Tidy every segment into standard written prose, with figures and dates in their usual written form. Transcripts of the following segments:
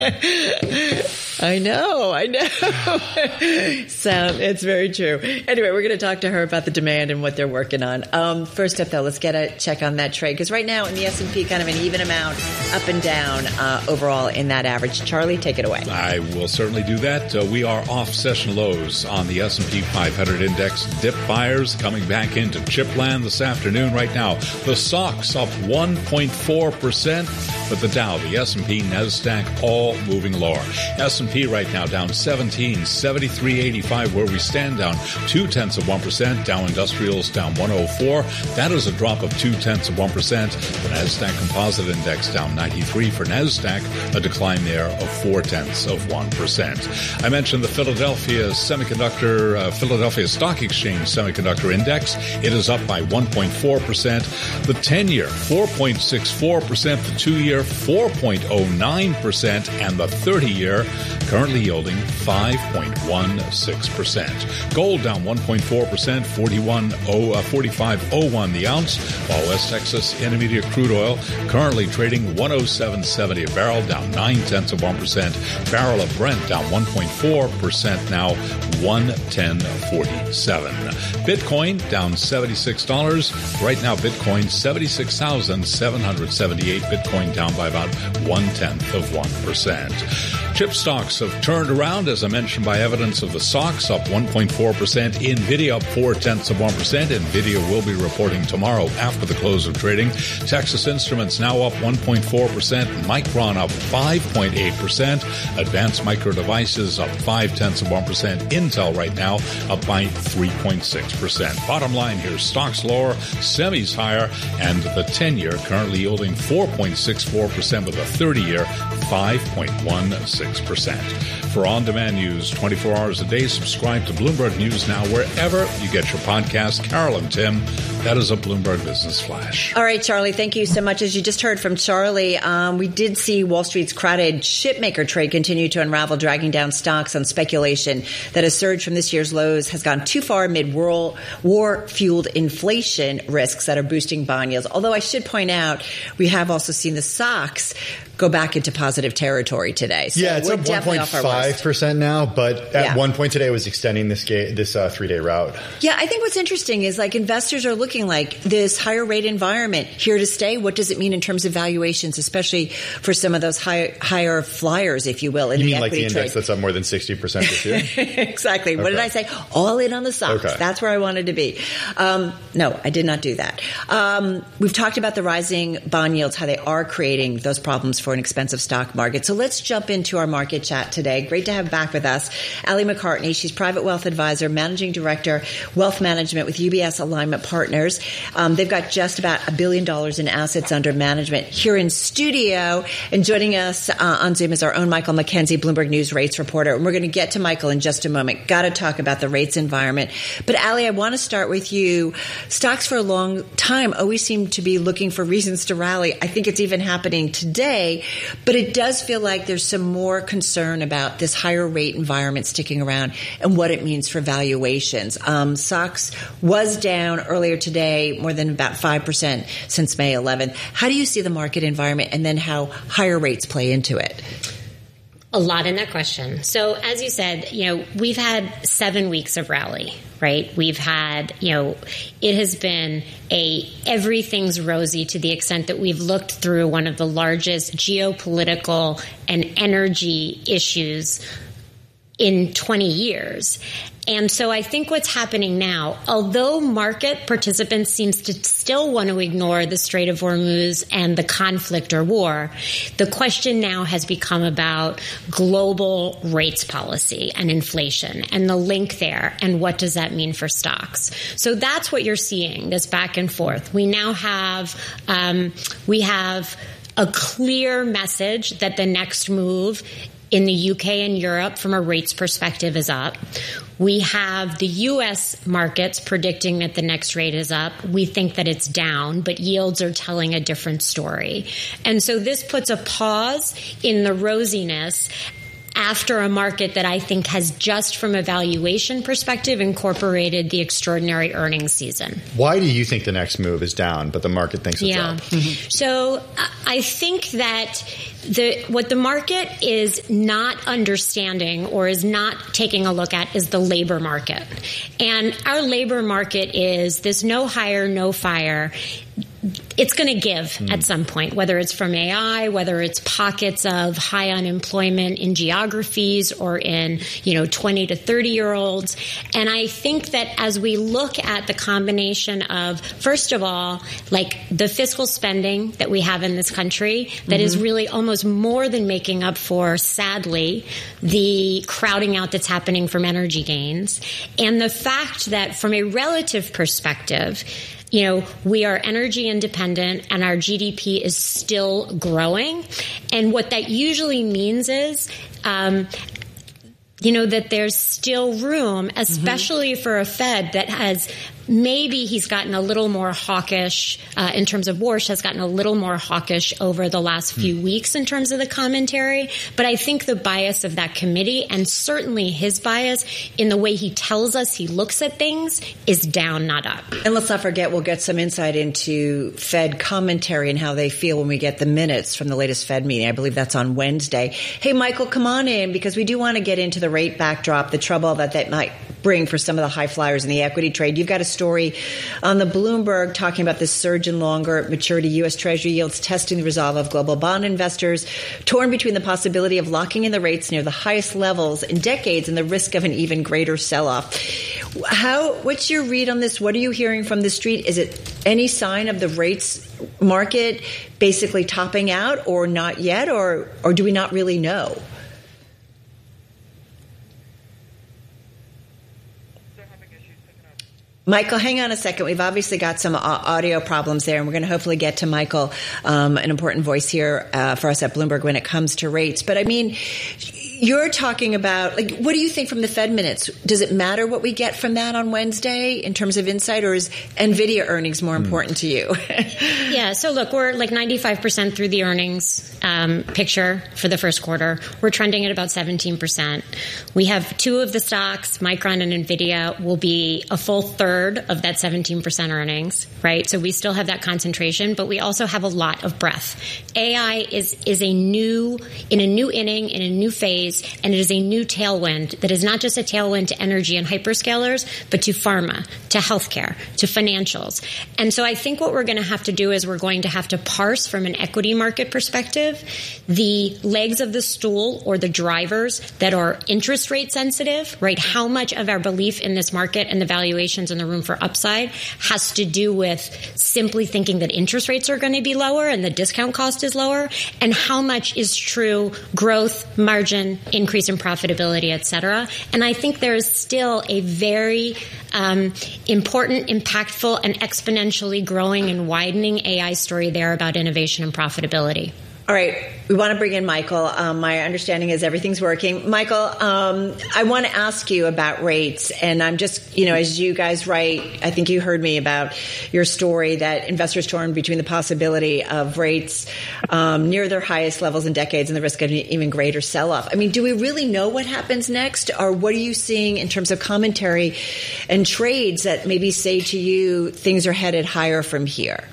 I know. So it's very true. Anyway, we're going to talk to her about the demand and what they're working on. First up, though, let's get a check on that trade. Because right now in the S&P, kind of an even amount up and down overall in that average. Charlie, take it away. I will certainly do that. We are off session lows on the S&P 500 index. Dip buyers coming back into chipland this afternoon. Right now, the SOX up 1.4%, but the Dow, the S&P, NASDAQ, all moving lower. S&P right now down 73.85 where we stand, down 0.2%. Dow Industrials down 104. That is a drop of 0.2%. The NASDAQ Composite Index down 93 for NASDAQ, a decline there of 0.4%. I mentioned the Philadelphia Stock Exchange Semiconductor Index. It is up by 1.4%. The 10-year 4.64%. The 2-year 4.09%. And the 30-year currently yielding 5.16%. Gold down 1.4%, 45.01 the ounce, while West Texas Intermediate crude oil currently trading 107.70 a barrel, down 0.9%. Barrel of Brent down 1.4% now, 110.47. Bitcoin down $76. Right now, Bitcoin 76,778. Bitcoin down by about 0.1%. Chip stocks have turned around, as I mentioned, by evidence of the SOX up 1.4%. NVIDIA up 0.4%. NVIDIA will be reporting tomorrow after the close of trading. Texas Instruments now up 1.4%. Micron up 5.8%. Advanced Micro Devices up 0.5%. Intel right now up by 3.6%. Bottom line here, stocks lower, semis higher, and the 10-year currently yielding 4.64% with a 30-year 5.16%. For on-demand news 24 hours a day, subscribe to Bloomberg News Now wherever you get your podcast. Carol and Tim, that is a Bloomberg Business Flash. All right, Charlie, thank you so much. As you just heard from Charlie, we did see Wall Street's crowded shipmaker trade continue to unravel, dragging down stocks on speculation that a surge from this year's lows has gone too far amid war-fueled inflation risks that are boosting bond yields. Although I should point out, we have also seen the SOX go back into positive territory today. So yeah, it's up 1.5% now, but at one point today it was extending this 3-day route. Yeah, I think what's interesting is like investors are looking like this higher rate environment here to stay. What does it mean in terms of valuations, especially for some of those higher flyers, if you will, in the equity trade? You mean like the index that's up more than 60% this year? Exactly. Okay. What did I say? All in on the SOX. Okay. That's where I wanted to be. No, I did not do that. We've talked about the rising bond yields, how they are creating those problems for an expensive stock market. So let's jump into our market chat today. Great to have back with us Allie McCartney. She's Private Wealth Advisor, Managing Director, Wealth Management with UBS Alignment Partners. They've got just about $1 billion in assets under management here in studio. And joining us on Zoom is our own Michael McKenzie, Bloomberg News rates reporter. And we're going to get to Michael in just a moment. Got to talk about the rates environment. But Allie, I want to start with you. Stocks for a long time always seem to be looking for reasons to rally. I think it's even happening today. But it does feel like there's some more concern about this higher rate environment sticking around and what it means for valuations. SOX was down earlier today, more than about 5% since May 11th. How do you see the market environment and then how higher rates play into it? A lot in that question. So as you said, we've had 7 weeks of rally, right? We've had, it has been everything's rosy to the extent that we've looked through one of the largest geopolitical and energy issues in 20 years. And so I think what's happening now, although market participants seems to still want to ignore the Strait of Hormuz and the conflict or war, the question now has become about global rates policy and inflation and the link there and what does that mean for stocks. So that's what you're seeing, this back and forth. We now have a clear message that the next move in the UK and Europe from a rates perspective is up. We have the U.S. markets predicting that the next rate is up. We think that it's down, but yields are telling a different story. And so this puts a pause in the rosiness after a market that I think has just from a valuation perspective incorporated the extraordinary earnings season. Why do you think the next move is down, but the market thinks it's up? Mm-hmm. So I think that what the market is not understanding or is not taking a look at is the labor market. And our labor market is this no hire, no fire. It's going to give at some point, whether it's from AI, whether it's pockets of high unemployment in geographies or in, 20 to 30-year-olds. And I think that as we look at the combination of, first of all, like the fiscal spending that we have in this country that is really almost more than making up for, sadly, the crowding out that's happening from energy gains. And the fact that from a relative perspective, we are energy independent and our GDP is still growing. And what that usually means is, that there's still room, especially for a Fed that has maybe he's gotten a little more hawkish in terms of Warsh has gotten a little more hawkish over the last few weeks in terms of the commentary. But I think the bias of that committee and certainly his bias in the way he tells us he looks at things is down, not up. And let's not forget, we'll get some insight into Fed commentary and how they feel when we get the minutes from the latest Fed meeting. I believe that's on Wednesday. Hey, Michael, come on in because we do want to get into the rate backdrop, the trouble that might bring for some of the high flyers in the equity trade. You've got a story on the Bloomberg talking about this surge in longer maturity U.S. Treasury yields testing the resolve of global bond investors, torn between the possibility of locking in the rates near the highest levels in decades and the risk of an even greater sell-off. What's your read on this? What are you hearing from the street? Is it any sign of the rates market basically topping out or not yet, or do we not really know? Michael, hang on a second. We've obviously got some audio problems there, and we're going to hopefully get to Michael, an important voice here for us at Bloomberg when it comes to rates. But I mean, you're talking about, what do you think from the Fed minutes? Does it matter what we get from that on Wednesday in terms of insight, or is NVIDIA earnings more important to you? Yeah, so look, we're 95% through the earnings picture for the first quarter. We're trending at about 17%. We have two of the stocks, Micron and NVIDIA, will be a full third of that 17% earnings, right? So we still have that concentration, but we also have a lot of breadth. AI is in a new inning, in a new phase, and it is a new tailwind that is not just a tailwind to energy and hyperscalers, but to pharma, to healthcare, to financials. And so I think what we're going to have to do is we're going to have to parse from an equity market perspective the legs of the stool or the drivers that are interest rate sensitive, right? How much of our belief in this market and the valuations and the room for upside has to do with simply thinking that interest rates are going to be lower and the discount cost is lower, and how much is true growth, margin, increase in profitability, et cetera. And I think there is still a very important, impactful, and exponentially growing and widening AI story there about innovation and profitability. All right. We want to bring in Michael. My understanding is everything's working. Michael, I want to ask you about rates. And I'm just, as you guys write, I think you heard me about your story that investors torn between the possibility of rates near their highest levels in decades and the risk of an even greater sell-off. I mean, do we really know what happens next? Or what are you seeing in terms of commentary and trades that maybe say to you things are headed higher from here?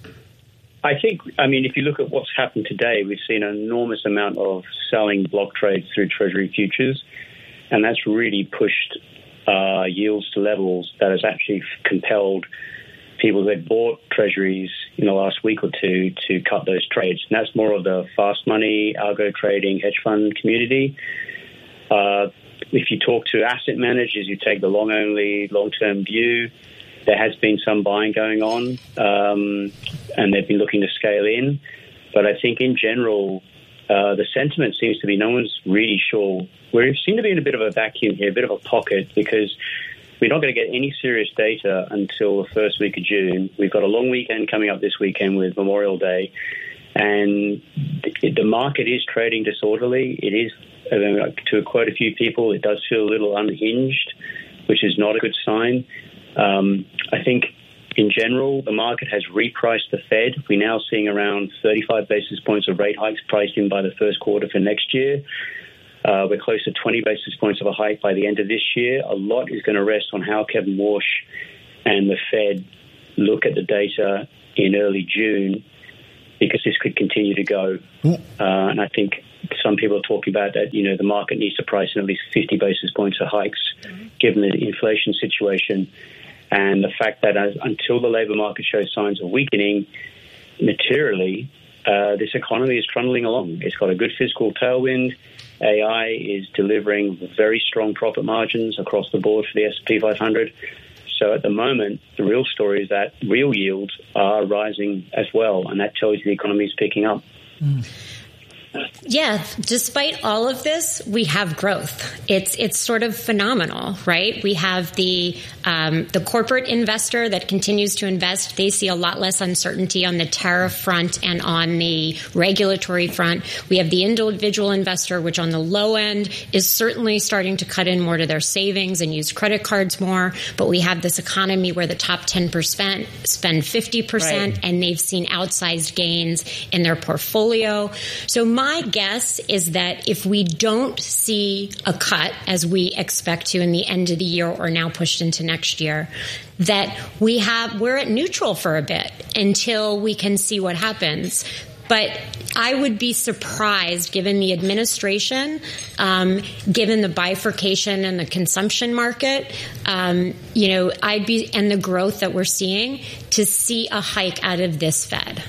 If you look at what's happened today, we've seen an enormous amount of selling block trades through Treasury futures, and that's really pushed yields to levels that has actually compelled people that bought Treasuries in the last week or two to cut those trades. And that's more of the fast money, algo trading, hedge fund community. If you talk to asset managers, you take the long-only, long-term view, there has been some buying going on, and they've been looking to scale in. But I think in general, the sentiment seems to be no one's really sure. We seem to be in a bit of a vacuum here, a bit of a pocket, because we're not going to get any serious data until the first week of June. We've got a long weekend coming up this weekend with Memorial Day, and the market is trading disorderly. It is, to quote a few people, it does feel a little unhinged, which is not a good sign. I think in general, the market has repriced the Fed. We're now seeing around 35 basis points of rate hikes priced in by the first quarter for next year. We're close to 20 basis points of a hike by the end of this year. A lot is going to rest on how Kevin Warsh and the Fed look at the data in early June, because this could continue to go. And I think some people are talking about that, the market needs to price in at least 50 basis points of hikes, given the inflation situation. And the fact that until the labor market shows signs of weakening materially, this economy is trundling along. It's got a good fiscal tailwind. AI is delivering very strong profit margins across the board for the S&P 500. So at the moment, the real story is that real yields are rising as well, and that tells you the economy is picking up. Yeah, despite all of this, we have growth. It's sort of phenomenal, right? We have the corporate investor that continues to invest. They see a lot less uncertainty on the tariff front and on the regulatory front. We have the individual investor, which on the low end is certainly starting to cut in more to their savings and use credit cards more. But we have this economy where the top 10% spend 50%, right, and they've seen outsized gains in their portfolio. So my guess is that if we don't see a cut, as we expect to in the end of the year or now pushed into next year, that we're at neutral for a bit until we can see what happens. But I would be surprised, given the administration, given the bifurcation in the consumption market, and the growth that we're seeing, to see a hike out of this Fed.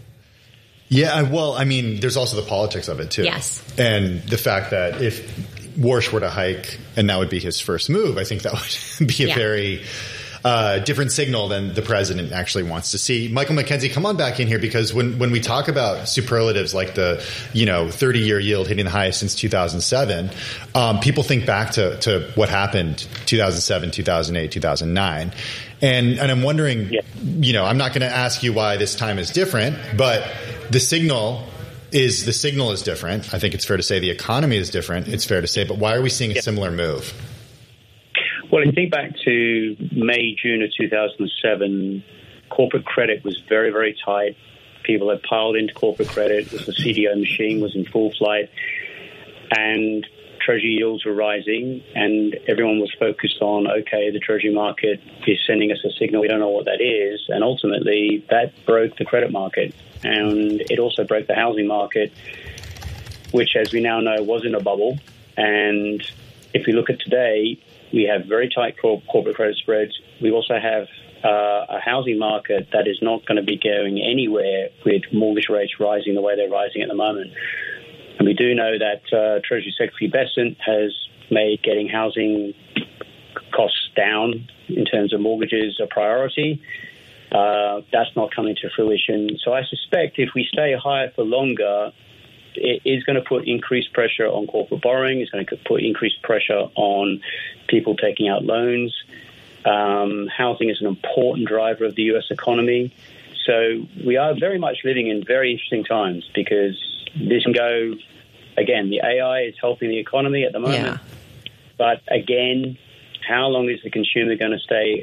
Yeah, well, I mean, there's also the politics of it, too. Yes. And the fact that if Warsh were to hike and that would be his first move, I think that would be a very different signal than the president actually wants to see. Michael McKenzie, come on back in here, because when we talk about superlatives like the 30-year yield hitting the highest since 2007, people think back to what happened 2007, 2008, 2009. And I'm wondering, I'm not going to ask you why this time is different, but the signal is different. I think it's fair to say the economy is different. It's fair to say, but why are we seeing a similar move? Well, if you think back to May, June of 2007, corporate credit was very, very tight. People had piled into corporate credit. The CDO machine was in full flight, and Treasury yields were rising, and everyone was focused on, okay, the Treasury market is sending us a signal. We don't know what that is. And ultimately, that broke the credit market. And it also broke the housing market, which, as we now know, was in a bubble. And if we look at today, we have very tight corporate credit spreads. We also have a housing market that is not going to be going anywhere with mortgage rates rising the way they're rising at the moment. And we do know that Treasury Secretary Bessent has made getting housing costs down in terms of mortgages a priority. That's not coming to fruition. So I suspect if we stay higher for longer, it is going to put increased pressure on corporate borrowing. It's going to put increased pressure on people taking out loans. Housing is an important driver of the U.S. economy. So we are very much living in very interesting times, because this can go, again, the AI is helping the economy at the moment. Yeah. But again, how long is the consumer going to stay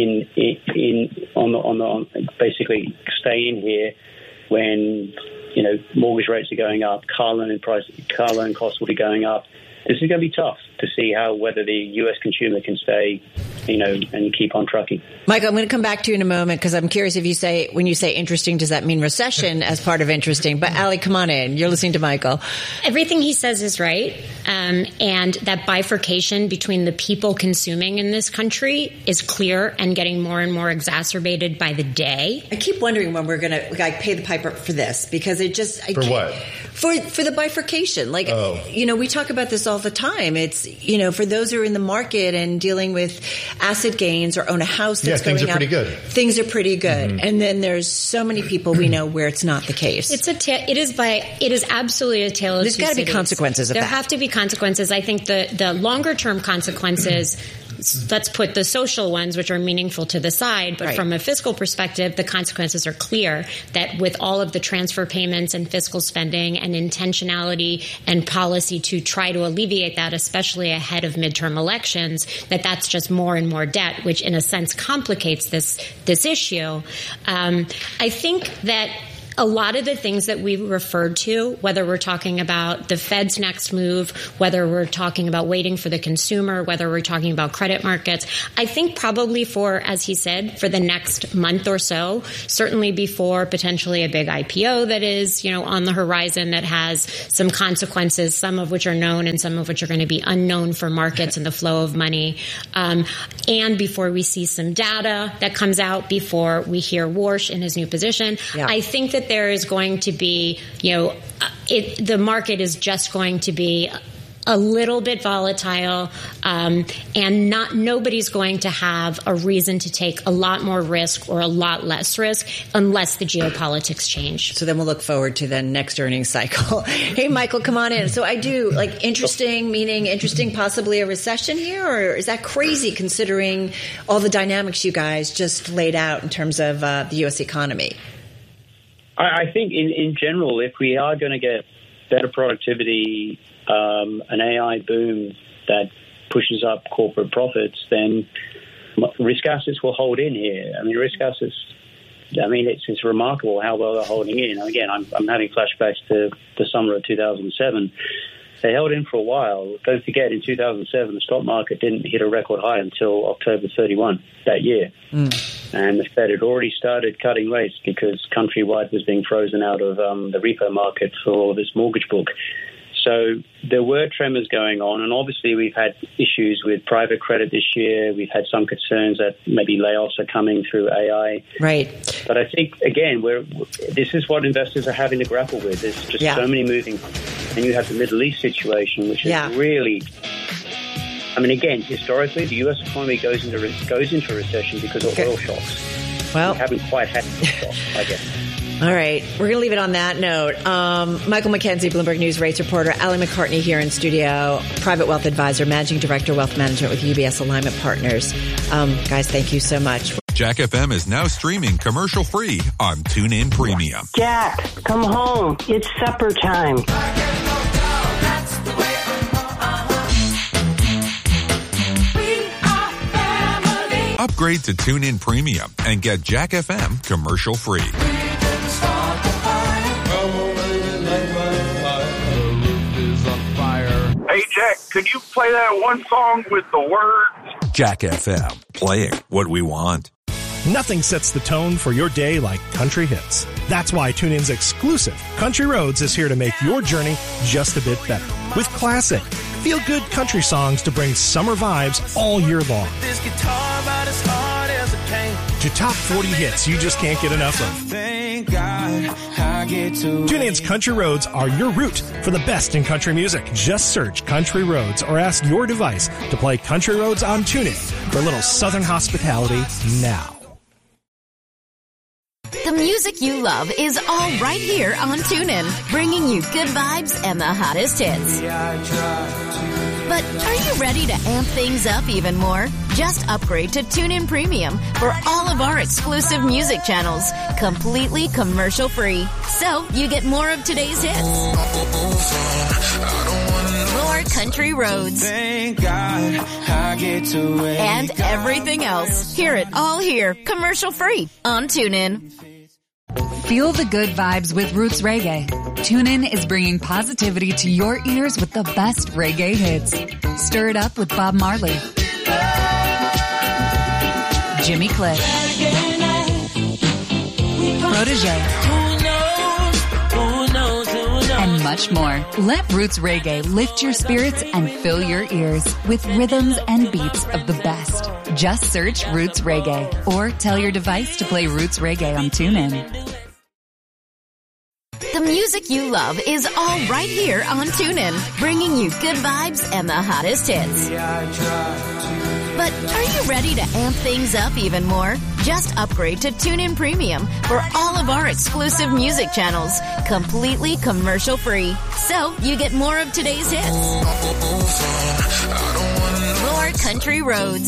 basically stay in here when mortgage rates are going up, car loan costs will be going up? This is going to be tough to see whether the U.S. consumer can stay, and keep on trucking. Michael, I'm going to come back to you in a moment, because I'm curious when you say interesting, does that mean recession as part of interesting? But Allie, come on in. You're listening to Michael. Everything he says is right. And that bifurcation between the people consuming in this country is clear and getting more and more exacerbated by the day. I keep wondering when we're going to pay the piper for this, because what? For the bifurcation. We talk about this all the time. It's, for those who are in the market and dealing with asset gains or own a house that's going up. Things are pretty good. Things are pretty good. Mm-hmm. And then there's so many people we know where it's not the case. It is absolutely a tale of two cities. There's got to be consequences of that. There have to be consequences. I think the longer term consequences, let's put the social ones, which are meaningful, to the side. But from a fiscal perspective, the consequences are clear, that with all of the transfer payments and fiscal spending and intentionality and policy to try to alleviate that, especially ahead of midterm elections, that's just more and more debt, which in a sense complicates this issue. I think that a lot of the things that we referred to, whether we're talking about the Fed's next move, whether we're talking about waiting for the consumer, whether we're talking about credit markets, I think probably for, as he said, for the next month or so, certainly before potentially a big IPO that is, on the horizon that has some consequences, some of which are known and some of which are going to be unknown for markets and the flow of money. And before we see some data that comes out, before we hear Warsh in his new position, I think that there is going to be, the market is just going to be a little bit volatile, and nobody's going to have a reason to take a lot more risk or a lot less risk unless the geopolitics change. So then we'll look forward to the next earnings cycle. Hey, Michael, come on in. So I do, interesting, meaning interesting, possibly a recession here, or is that crazy considering all the dynamics you guys just laid out in terms of the U.S. economy? I think in general, if we are going to get better productivity, an AI boom that pushes up corporate profits, then risk assets will hold in here. I mean, risk assets, it's remarkable how well they're holding in. Again, I'm having flashbacks to the summer of 2007. They held in for a while. Don't forget, in 2007, the stock market didn't hit a record high until October 31 that year. And the Fed had already started cutting rates because Countrywide was being frozen out of the repo market for this mortgage book. So there were tremors going on, and obviously we've had issues with private credit this year. We've had some concerns that maybe layoffs are coming through AI. Right. But I think, again, this is what investors are having to grapple with. There's just so many moving. And you have the Middle East situation, which is really... again, historically, the U.S. economy goes into recession because of oil shocks. Well, we haven't quite had the shock, I guess. All right. We're going to leave it on that note. Michael McKenzie, Bloomberg News rates reporter, Ally McCartney here in studio, private wealth advisor, managing director, wealth management with UBS Alignment Partners. Guys, thank you so much. Jack FM is now streaming commercial-free on TuneIn Premium. Jack, come home. It's supper time. Upgrade to TuneIn Premium and get Jack FM commercial-free. Hey, Jack, could you play that one song with the words? Jack FM, playing what we want. Nothing sets the tone for your day like country hits. That's why TuneIn's exclusive Country Roads is here to make your journey just a bit better. With classic, feel-good country songs to bring summer vibes all year long. This guitar about as hard as it came. To top 40 hits you just can't get enough of. Thank God I get to TuneIn's Country Roads are your route for the best in country music. Just search Country Roads or ask your device to play Country Roads on TuneIn for a little southern hospitality now. The music you love is all right here on TuneIn, bringing you good vibes and the hottest hits. But are you ready to amp things up even more? Just upgrade to TuneIn Premium for all of our exclusive music channels, completely commercial-free. So you get more of today's hits. More country roads. And everything else. Hear it all here, commercial-free on TuneIn. Feel the good vibes with Roots Reggae. TuneIn is bringing positivity to your ears with the best reggae hits. Stir it up with Bob Marley, Jimmy Cliff, Protégé, and much more. Let Roots Reggae lift your spirits and fill your ears with rhythms and beats of the best. Just search Roots Reggae or tell your device to play Roots Reggae on TuneIn. The music you love is all right here on TuneIn, bringing you good vibes and the hottest hits. But are you ready to amp things up even more? Just upgrade to TuneIn Premium for all of our exclusive music channels, completely commercial-free. So you get more of today's hits. More country roads.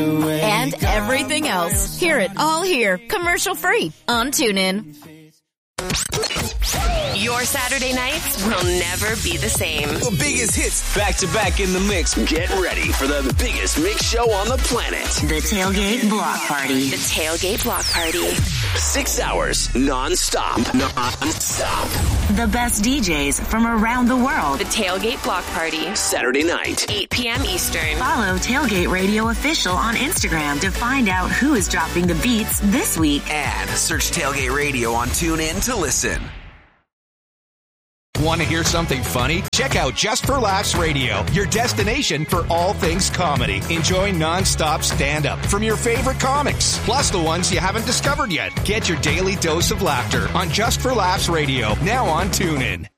And everything else. Hear it all here, commercial-free on TuneIn. Your Saturday nights will never be the same. The biggest hits back to back in the mix. Get ready for the biggest mix show on the planet. The Tailgate Block Party. The Tailgate Block Party. 6 hours non-stop. Non-stop. The best DJs from around the world. The Tailgate Block Party. Saturday night. 8 p.m. Eastern. Follow Tailgate Radio Official on Instagram to find out who is dropping the beats this week. And search Tailgate Radio on TuneIn to listen. Want to hear something funny? Check out Just for Laughs Radio, your destination for all things comedy. Enjoy non-stop stand-up from your favorite comics, plus the ones you haven't discovered yet. Get your daily dose of laughter on Just for Laughs Radio, now on TuneIn.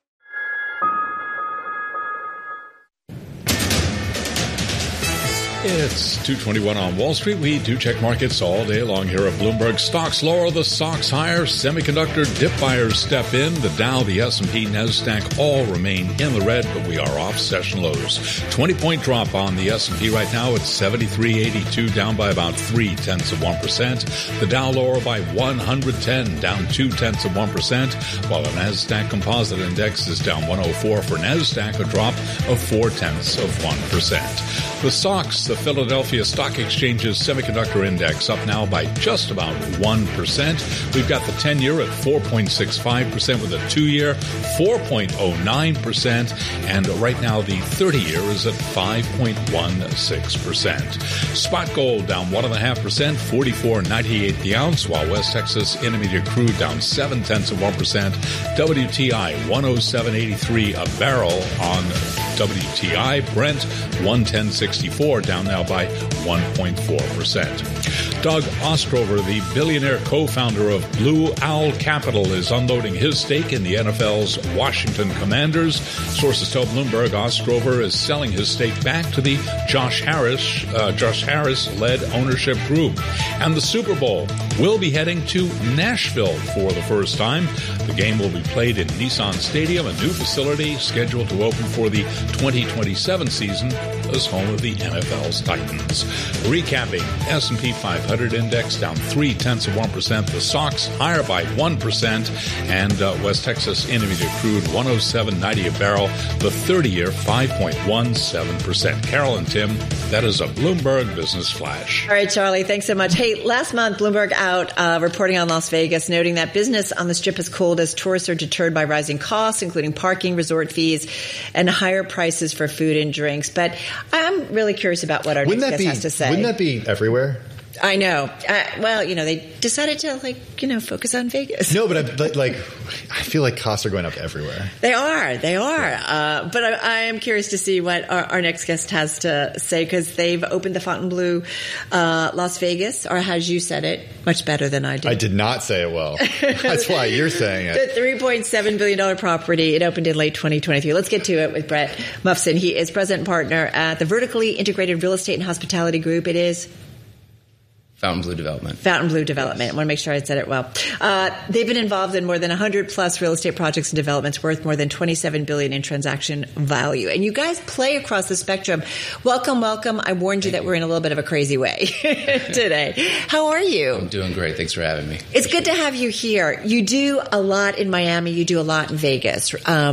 It's 2:21 on Wall Street. We do check markets all day long here at Bloomberg. Stocks lower, the stocks higher. Semiconductor dip buyers step in. The Dow, the S&P, NASDAQ all remain in the red, but we are off session lows. 20-point drop on the S&P right now at 73.82, down by about 0.3%. The Dow lower by 110, down 0.2%, while the NASDAQ Composite Index is down 104 for NASDAQ, a drop of 0.4%. The stocks, the Philadelphia Stock Exchange's Semiconductor Index, up now by just about 1%. We've got the 10-year at 4.65%, with a 2-year 4.09%, and right now the 30-year is at 5.16%. Spot gold down 1.5%, $44.98 the ounce, while West Texas Intermediate crude down 0.7%. WTI 107.83 a barrel on WTI. Brent 110.64, down now by 1.4%. Doug Ostrover, the billionaire co-founder of Blue Owl Capital, is unloading his stake in the NFL's Washington Commanders. Sources tell Bloomberg Ostrover is selling his stake back to the Josh Harris-led ownership group. And the Super Bowl will be heading to Nashville for the first time. The game will be played in Nissan Stadium, a new facility scheduled to open for the 2027 season as home of the NFL's Titans. Recapping, S&P 500 index down 0.3%. The stocks higher by 1%, and West Texas Intermediate crude 107.90 a barrel. The 30-year 5.17%. Carol and Tim, that is a Bloomberg Business Flash. All right, Charlie, thanks so much. Hey, last month Bloomberg out reporting on Las Vegas, noting that business on the Strip has cooled as tourists are deterred by rising costs, including parking, resort fees, and higher prices for food and drinks. But I'm really curious about what our next guest has to say. Wouldn't that be everywhere? I know. Well, they decided to focus on Vegas. No, but I feel like costs are going up everywhere. They are. But I am curious to see what our next guest has to say, because they've opened the Fontainebleau Las Vegas, or as you said it, much better than I did. I did not say it well. That's why you're saying it. The $3.7 billion property, it opened in late 2023. Let's get to it with Brett Mufson. He is president and partner at the Vertically Integrated Real Estate and Hospitality Group. It is Fontainebleau Development. Fontainebleau Development. Yes. I want to make sure I said it well. They've been involved in more than 100+ real estate projects and developments worth more than $27 billion in transaction value. And you guys play across the spectrum. Welcome. I warned you that we're in a little bit of a crazy way today. How are you? I'm doing great. Thanks for having me. It's good to have you here. You do a lot in Miami. You do a lot in Vegas. Are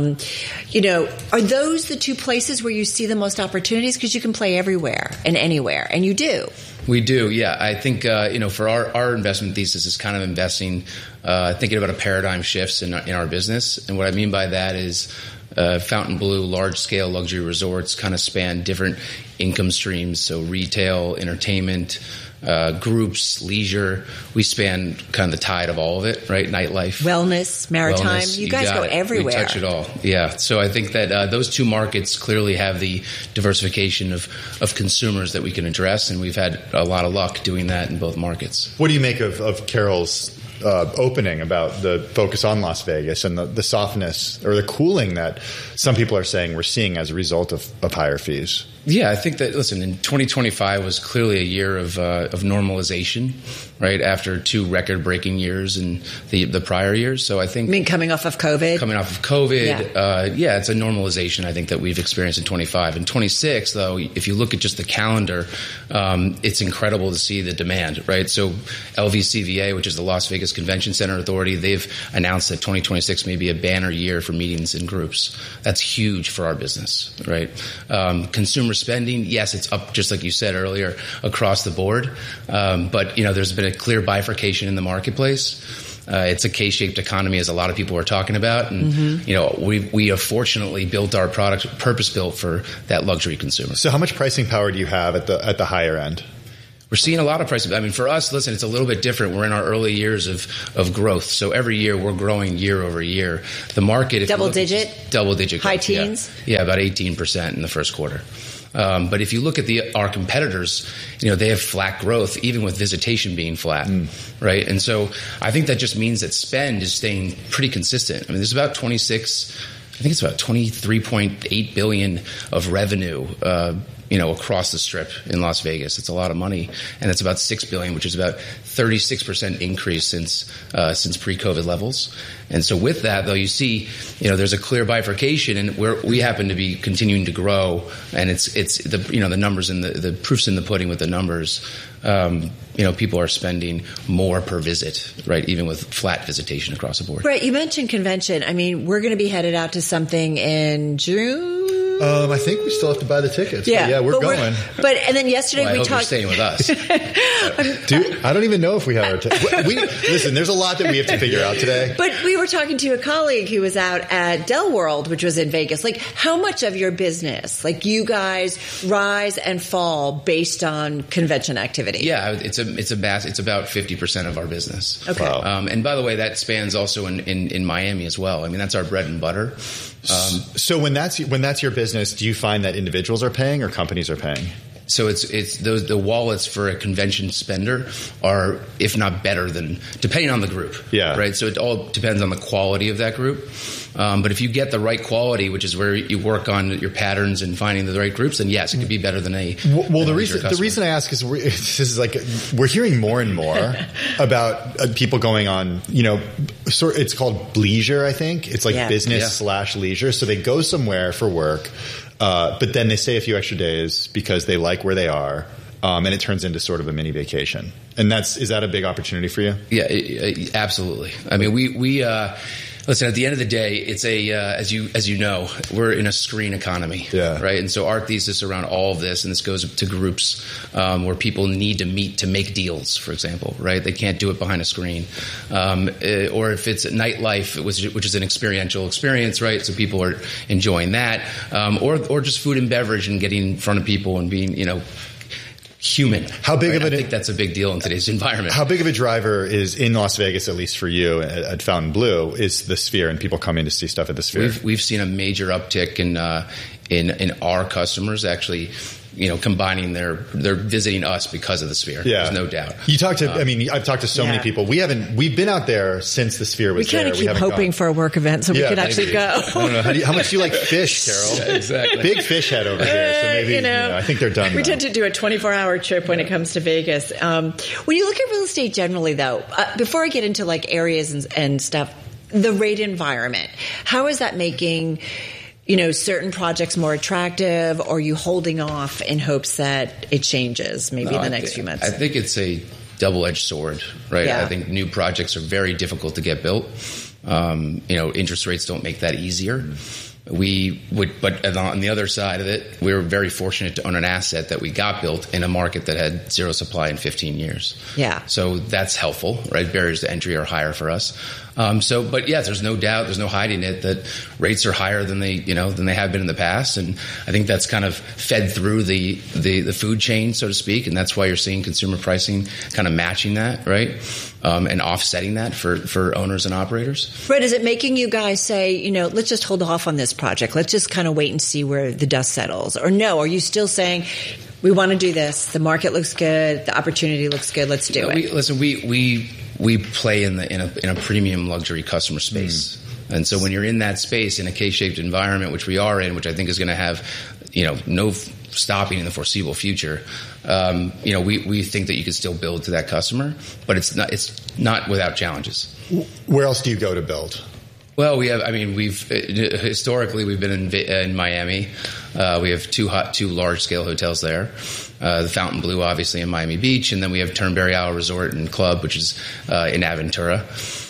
those the two places where you see the most opportunities? Because you can play everywhere and anywhere, and you do. We do, yeah. I think, for our investment thesis is kind of investing, thinking about a paradigm shifts in our business. And what I mean by that is Fontainebleau, large-scale luxury resorts kind of span different income streams, so retail, entertainment, groups, leisure. We span kind of the tide of all of it, right? Nightlife. Wellness, maritime. You guys go everywhere. We touch it all. Yeah. So I think that those two markets clearly have the diversification of consumers that we can address, and we've had a lot of luck doing that in both markets. What do you make of Carol's opening about the focus on Las Vegas and the softness or the cooling that some people are saying we're seeing as a result of higher fees? Yeah, I think that, listen, in 2025 was clearly a year of normalization, right, after two record-breaking years in the prior years. So I think... You mean coming off of COVID? Coming off of COVID. Yeah. It's a normalization, I think, that we've experienced in 25. In 26, though, if you look at just the calendar, it's incredible to see the demand, right? So LVCVA, which is the Las Vegas Vegas Convention Center Authority, they've announced that 2026 may be a banner year for meetings in groups. That's huge for our business, right? Consumer spending, yes, it's up, just like you said earlier, across the board. But, there's been a clear bifurcation in the marketplace. It's a K-shaped economy, as a lot of people are talking about. And, we have fortunately built our product purpose-built for that luxury consumer. So how much pricing power do you have at the higher end? We're seeing a lot of pricing. I mean, for us, listen, it's a little bit different. We're in our early years of growth. So every year we're growing year over year. The market, double digit, high teens. Yeah, about 18% in the first quarter. But if you look at our competitors, they have flat growth, even with visitation being flat, right? And so I think that just means that spend is staying pretty consistent. I mean, there's about 23.8 billion of revenue, across the Strip in Las Vegas. It's a lot of money, and it's about $6 billion, which is about 36% increase since pre-COVID levels. And so with that, though, you see, there's a clear bifurcation, and we happen to be continuing to grow, and it's the numbers and the proof's in the pudding with the numbers. People are spending more per visit, right? Even with flat visitation across the board. Right. You mentioned convention. I mean, we're going to be headed out to something in June. I think we still have to buy the tickets. Yeah, we're going. And then yesterday we talked. You're staying with us. Dude, I don't even know if we have our tickets. Listen, there's a lot that we have to figure out today. But we were talking to a colleague who was out at Del World, which was in Vegas. Like, how much of your business, like you guys, rise and fall based on convention activity? Yeah, it's about 50% of our business. Okay. Wow. And by the way, that spans also in Miami as well. I mean, that's our bread and butter. So when that's your business, do you find that individuals are paying or companies are paying? So it's the wallets for a convention spender are, if not better than, depending on the group. Yeah. Right. So it all depends on the quality of that group. But if you get the right quality, which is where you work on your patterns and finding the right groups, then yes, it could be better than a. Well, the reason I ask is we're hearing more and more about people going on. It's called bleisure. I think it's like business / leisure. So they go somewhere for work. But then they stay a few extra days because they like where they are, and it turns into sort of a mini vacation. And is that a big opportunity for you? Yeah, absolutely. I mean, we listen. At the end of the day, it's as you know, we're in a screen economy, right? And so our thesis around all of this, and this goes to groups where people need to meet to make deals, for example, right? They can't do it behind a screen, or if it's nightlife, which is an experiential experience, right? So people are enjoying that, or just food and beverage and getting in front of people and being, human. How big of I think that's a big deal in today's environment. How big of a driver is in Las Vegas, at least for you at Fontainebleau, is the Sphere and people coming to see stuff at the Sphere? We've seen a major uptick in our customers actually. Combining they're visiting us because of the Sphere. Yeah. There's no doubt. You talked to, I've talked to so many people. We've been out there since the Sphere was there. We kind of keep hoping for a work-event so we could actually go. I don't know. How much do you like fish, Carol? Yeah, exactly. Big fish head over here. So maybe, I think they're done. We tend to do a 24-hour trip when it comes to Vegas. When you look at real estate generally, though, before I get into like areas and stuff, the rate environment, how is that making certain projects more attractive, or are you holding off in hopes that it changes maybe in the next few months? I think it's a double-edged sword, right? Yeah. I think new projects are very difficult to get built. Interest rates don't make that easier. But on the other side of it, we were very fortunate to own an asset that we got built in a market that had zero supply in 15 years. Yeah. So that's helpful, right? Barriers to entry are higher for us. But yeah, there's no doubt, there's no hiding it that rates are higher than they have been in the past. And I think that's kind of fed through the food chain, so to speak. And that's why you're seeing consumer pricing kind of matching that, right? And offsetting that for owners and operators. Right. Is it making you guys say, let's just hold off on this project. Let's just kind of wait and see where the dust settles? Or no, are you still saying, we want to do this. The market looks good. The opportunity looks good. Let's do it. We play in a premium luxury customer space. And so when you're in that space in a K-shaped environment, which we are in, which I think is going to have, no stopping in the foreseeable future, we think that you can still build to that customer, but it's not without challenges. Where else do you go to build? Well, historically we've been in Miami. We have two large scale hotels there. The Fontainebleau, obviously, in Miami Beach, and then we have Turnberry Isle Resort and Club, which is in Aventura.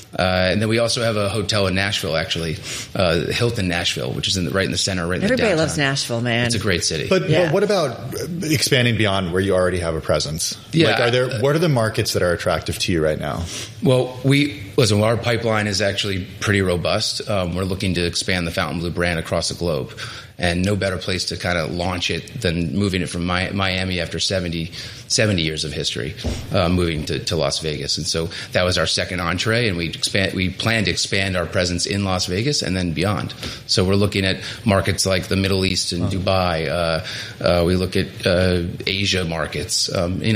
And then we also have a hotel in Nashville, actually, Hilton Nashville, which is right in the center, right in the downtown. Everybody loves Nashville, man. It's a great city. But what about expanding beyond where you already have a presence? Yeah. What are the markets that are attractive to you right now? Well, our pipeline is actually pretty robust. We're looking to expand the Fontainebleau brand across the globe. And no better place to kind of launch it than moving it from Miami after 70 years of history, moving to Las Vegas. And so that was our second entree, and we plan to expand our presence in Las Vegas and then beyond. So we're looking at markets like the Middle East and Dubai. We look at Asia markets,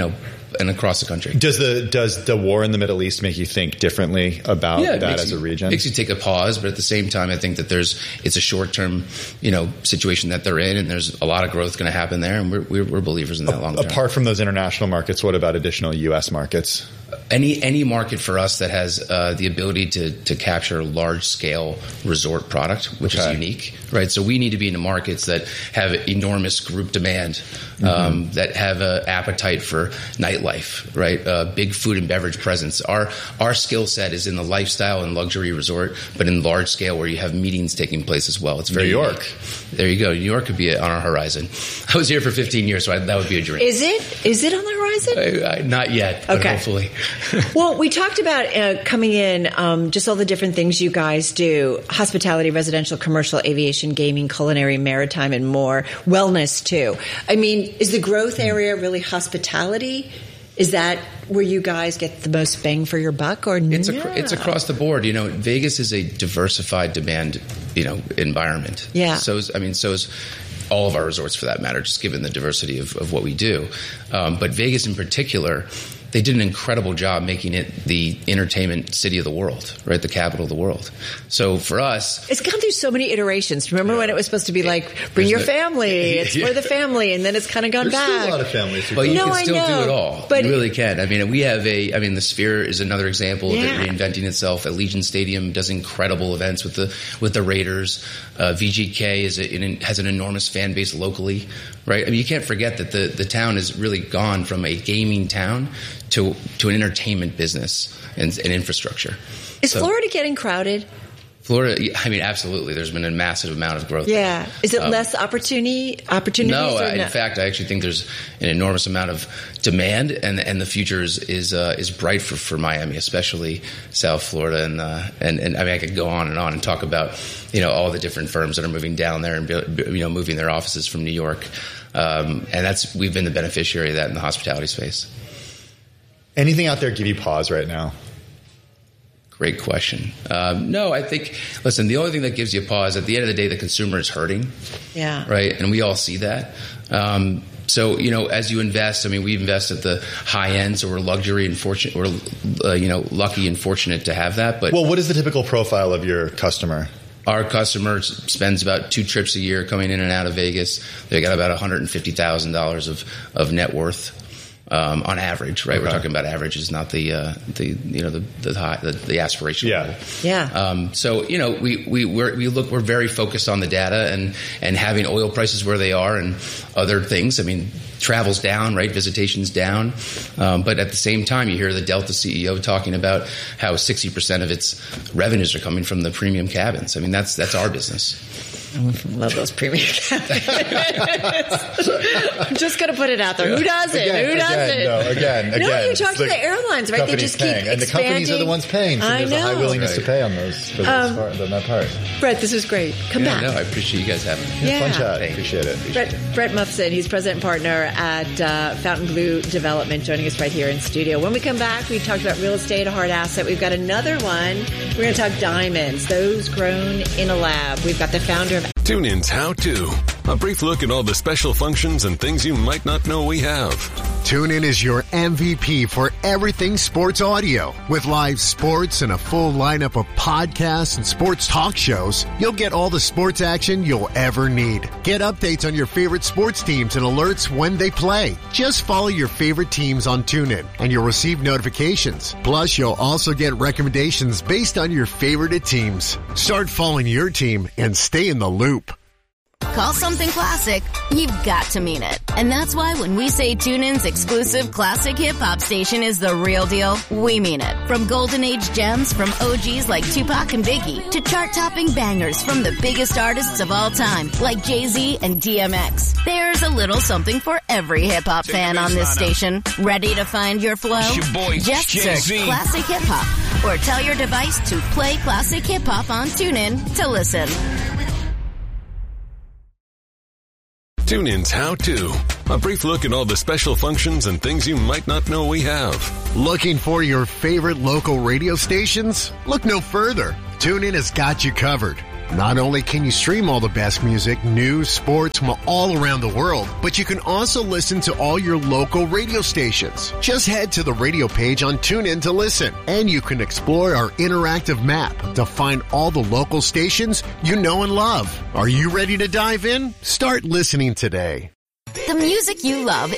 and across the country. Does the war in the Middle East make you think differently about that as a region? Makes you take a pause, but at the same time, I think that it's a short-term, situation that they're in, and there's a lot of growth going to happen there, and we're believers in that long term. Apart from those international markets, what about additional U.S. markets? Any market for us that has the ability to capture large-scale resort product, which is unique, right? So we need to be in the markets that have enormous group demand, that have an appetite for nightlife, right? Big food and beverage presence. Our skill set is in the lifestyle and luxury resort, but in large scale where you have meetings taking place as well. It's very New York. Unique. There you go. New York could be on our horizon. I was here for 15 years, so that would be a dream. Is it? Is it on the horizon? Not yet, but hopefully. Well, we talked about coming in, just all the different things you guys do: hospitality, residential, commercial, aviation, gaming, culinary, maritime, and more. Wellness too. I mean, is the growth area really hospitality? Is that where you guys get the most bang for your buck, or no? It's across the board. Vegas is a diversified demand, environment. Yeah. So is all of our resorts, for that matter, just given the diversity of what we do. But Vegas in particular, they did an incredible job making it the entertainment city of the world, right? The capital of the world. So for us, it's gone through so many iterations. Remember when it was supposed to be like, bring your family, it's for the family, and then it's kind of gone back. There's still a lot of families. But you can still do it all. But you really can. We have the Sphere is another example of it reinventing itself. Allegiant Stadium does incredible events with the Raiders. VGK has an enormous fan base locally, right? You can't forget that the town has really gone from a gaming town to an entertainment business and infrastructure. Is Florida getting crowded? Florida, absolutely. There's been a massive amount of growth. Yeah. Is it less opportunities? No, in fact, I actually think there's an enormous amount of demand, and the future is bright for Miami, especially South Florida, and I could go on and talk about all the different firms that are moving down there and moving their offices from New York, and we've been the beneficiary of that in the hospitality space. Anything out there give you pause right now? Great question. No, I think, listen, the only thing that gives you pause, at the end of the day, the consumer is hurting. Yeah. Right? And we all see that. So, as you invest, we invest at the high end, so we're luxury and fortunate, lucky and fortunate to have that. But what is the typical profile of your customer? Our customer spends about 2 trips a year coming in and out of Vegas. They got about $150,000 of net worth. On average, right? Okay. We're talking about averages, not the aspirational level. Yeah. So we're very focused on the data and having oil prices where they are and other things. Travel's down, right? Visitation's down. But at the same time, you hear the Delta CEO talking about how 60% of its revenues are coming from the premium cabins. That's our business. I love those premium cabins. I'm just going to put it out there. Who does it? Who does it? Again. No, you talk to the airlines, right? They just keep expanding. And the companies are the ones paying. So there's a high willingness to pay on that part. Brett, this was great. Come back. No, I appreciate you guys having me. Fun chat. Appreciate it. Brett Muffson, he's president and partner at Fontainebleau Development, joining us right here in studio. When we come back, we talked about real estate, a hard asset. We've got another one. We're going to talk diamonds, those grown in a lab. We've got the founder of TuneIn's How To. A brief look at all the special functions and things you might not know we have. TuneIn is your MVP for everything sports audio. With live sports and a full lineup of podcasts and sports talk shows, you'll get all the sports action you'll ever need. Get updates on your favorite sports teams and alerts when they play. Just follow your favorite teams on TuneIn, and you'll receive notifications. Plus, you'll also get recommendations based on your favorite teams. Start following your team and stay in the loop. Call something classic, you've got to mean it. And that's why when we say TuneIn's exclusive classic hip-hop station is the real deal, we mean it. From golden age gems from OGs like Tupac and Biggie to chart-topping bangers from the biggest artists of all time like Jay-Z and DMX. There's a little something for every hip-hop fan on this station. Ready to find your flow? Just search Classic Hip-Hop or tell your device to play Classic Hip-Hop on TuneIn to listen. TuneIn's How To. A brief look at all the special functions and things you might not know we have. Looking for your favorite local radio stations? Look no further. TuneIn has got you covered. Not only can you stream all the best music, news, sports from all around the world, but you can also listen to all your local radio stations. Just head to the radio page on TuneIn to listen, and you can explore our interactive map to find all the local stations you know and love. Are you ready to dive in? Start listening today. The music you love